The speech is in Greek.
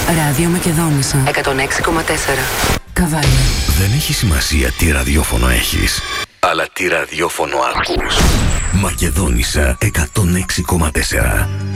Ράδιο Μακεδόνισσα 106,4. Καβάλα. Δεν έχει σημασία τι ραδιόφωνο έχεις, αλλά τι ραδιόφωνο ακούς. Μακεδόνισσα 106,4.